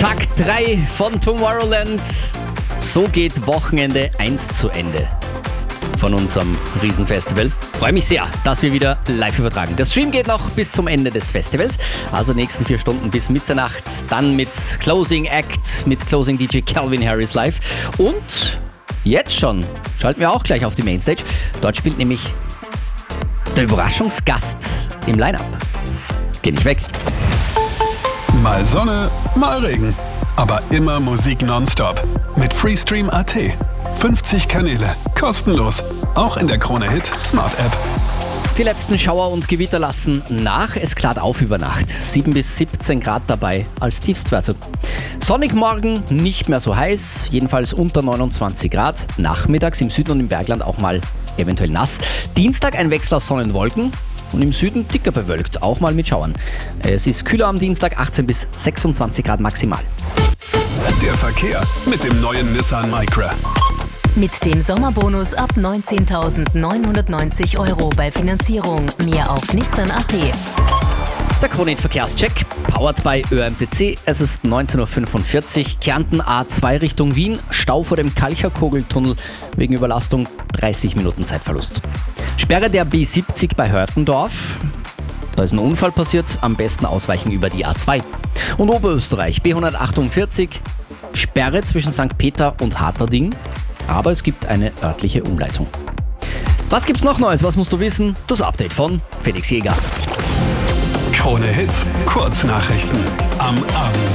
Tag 3 von Tomorrowland. So geht Wochenende 1 zu Ende von unserem Riesenfestival. Freue mich sehr, dass wir wieder live übertragen. Der Stream geht noch bis zum Ende des Festivals, also nächsten 4 Stunden bis Mitternacht. Dann mit Closing Act, mit Closing DJ Calvin Harris live. Und jetzt schon schalten wir auch gleich auf die Mainstage. Dort spielt nämlich der Überraschungsgast im Line-Up. Geh nicht weg. Mal Sonne, mal Regen. Aber immer Musik nonstop. Mit Freestream.at. 50 Kanäle. Kostenlos. Auch in der Krone Hit Smart App. Die letzten Schauer und Gewitter lassen nach. Es klart auf über Nacht. 7 bis 17 Grad dabei als Tiefstwerte. Sonnig morgen, nicht mehr so heiß. Jedenfalls unter 29 Grad. Nachmittags im Süden und im Bergland auch mal eventuell nass. Dienstag ein Wechsel aus Sonne und Wolken. Und im Süden dicker bewölkt, auch mal mit Schauern. Es ist kühler am Dienstag, 18 bis 26 Grad maximal. Der Verkehr mit dem neuen Nissan Micra. Mit dem Sommerbonus ab 19.990 € bei Finanzierung. Mehr auf Nissan.at. Der Krone Hit Verkehrscheck, powered by ÖMTC. Es ist 19.45 Uhr. Kärnten A2 Richtung Wien. Stau vor dem Kalcher-Kogeltunnel wegen Überlastung. 30 Minuten Zeitverlust. Sperre der B70 bei Hörtendorf. Da ist ein Unfall passiert. Am besten ausweichen über die A2. Und Oberösterreich B148. Sperre zwischen St. Peter und Haterding. Aber es gibt eine örtliche Umleitung. Was gibt's noch Neues? Was musst du wissen? Das Update von Felix Jäger. Krone Hit, Kurznachrichten am Abend.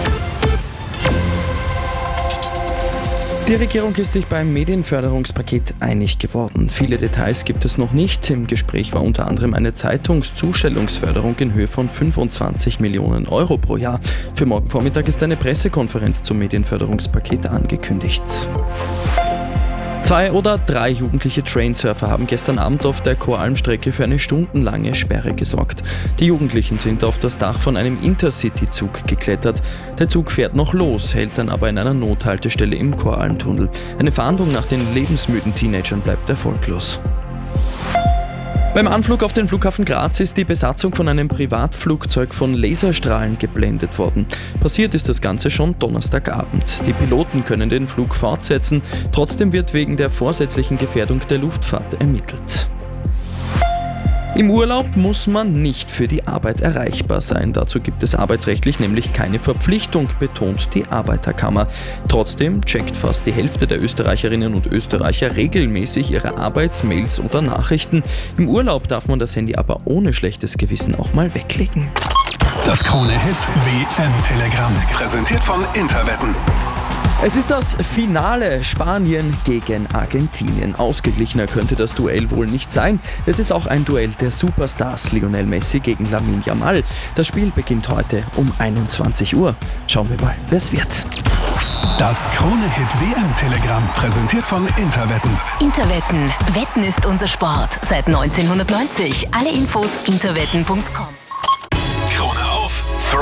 Die Regierung ist sich beim Medienförderungspaket einig geworden. Viele Details gibt es noch nicht. Im Gespräch war unter anderem eine Zeitungszustellungsförderung in Höhe von 25 Millionen € pro Jahr. Für morgen Vormittag ist eine Pressekonferenz zum Medienförderungspaket angekündigt. 2 oder 3 jugendliche Trainsurfer haben gestern Abend auf der Choralmstrecke für eine stundenlange Sperre gesorgt. Die Jugendlichen sind auf das Dach von einem Intercity-Zug geklettert. Der Zug fährt noch los, hält dann aber in einer Nothaltestelle im Choralmtunnel. Eine Fahndung nach den lebensmüden Teenagern bleibt erfolglos. Beim Anflug auf den Flughafen Graz ist die Besatzung von einem Privatflugzeug von Laserstrahlen geblendet worden. Passiert ist das Ganze schon Donnerstagabend. Die Piloten können den Flug fortsetzen, trotzdem wird wegen der vorsätzlichen Gefährdung der Luftfahrt ermittelt. Im Urlaub muss man nicht für die Arbeit erreichbar sein. Dazu gibt es arbeitsrechtlich nämlich keine Verpflichtung, betont die Arbeiterkammer. Trotzdem checkt fast die Hälfte der Österreicherinnen und Österreicher regelmäßig ihre Arbeitsmails oder Nachrichten. Im Urlaub darf man das Handy aber ohne schlechtes Gewissen auch mal weglegen. Das Krone Hit WM-Telegramm. Präsentiert von Interwetten. Es ist das Finale Spanien gegen Argentinien. Ausgeglichener könnte das Duell wohl nicht sein. Es ist auch ein Duell der Superstars Lionel Messi gegen Lamine Yamal. Das Spiel beginnt heute um 21 Uhr. Schauen wir mal, wer es wird. Das Krone Hit WM-Telegramm. Präsentiert von Interwetten. Interwetten. Wetten ist unser Sport. Seit 1990. Alle Infos interwetten.com. Krone auf.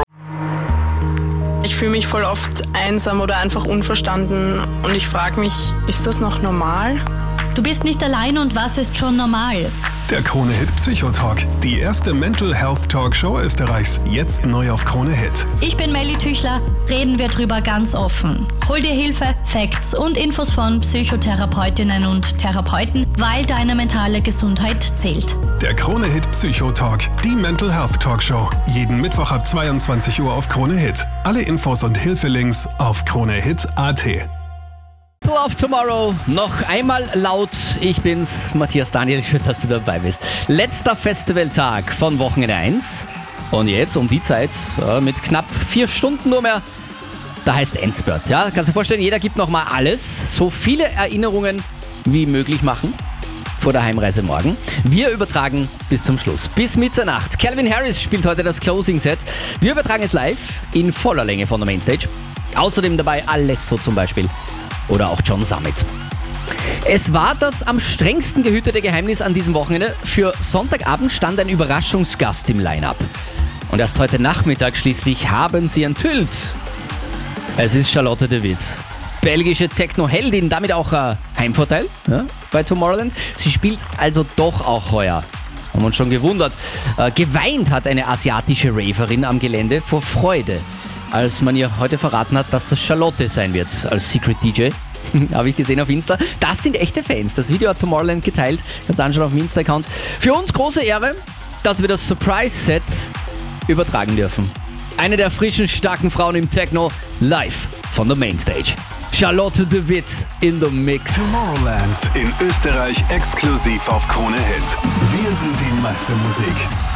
Ich fühle mich voll oft einsam oder einfach unverstanden und ich frage mich, ist das noch normal? Du bist nicht allein und was ist schon normal? Der Krone Hit Psychotalk. Die erste Mental Health Talkshow Österreichs. Jetzt neu auf Krone Hit. Ich bin Melly Tüchler, reden wir drüber ganz offen. Hol dir Hilfe, Facts und Infos von Psychotherapeutinnen und Therapeuten, weil deine mentale Gesundheit zählt. Der Krone Hit Psychotalk. Die Mental Health Talkshow. Jeden Mittwoch ab 22 Uhr auf Krone Hit. Alle Infos und Hilfelinks auf KroneHit.at. Love Tomorrow, noch einmal laut. Ich bin's, Matthias Daniel, schön, dass du dabei bist. Letzter Festivaltag von Wochenende 1. Und jetzt um die Zeit, mit knapp 4 Stunden nur mehr, da heißt Endspurt. Ja, kannst du dir vorstellen, jeder gibt nochmal alles, so viele Erinnerungen wie möglich machen vor der Heimreise morgen. Wir übertragen bis zum Schluss, bis Mitternacht. Calvin Harris spielt heute das Closing Set. Wir übertragen es live in voller Länge von der Mainstage. Außerdem dabei Alesso zum Beispiel. Oder auch John Summit. Es war das am strengsten gehütete Geheimnis an diesem Wochenende. Für Sonntagabend stand ein Überraschungsgast im Line-Up. Und erst heute Nachmittag schließlich haben sie enthüllt. Es ist Charlotte de Witt. Belgische Techno-Heldin, damit auch Heimvorteil bei Tomorrowland. Sie spielt also doch auch heuer. Haben wir uns schon gewundert. Geweint hat eine asiatische Raverin am Gelände vor Freude, als man ihr heute verraten hat, dass das Charlotte sein wird als Secret DJ. Habe ich gesehen auf Insta. Das sind echte Fans. Das Video hat Tomorrowland geteilt. Kannst du anschauen auf dem Insta-Account. Für uns große Ehre, dass wir das Surprise-Set übertragen dürfen. Eine der frischen, starken Frauen im Techno live von der Mainstage. Charlotte de Witt in the Mix. Tomorrowland in Österreich exklusiv auf Krone Hit. Wir sind die Meistermusik.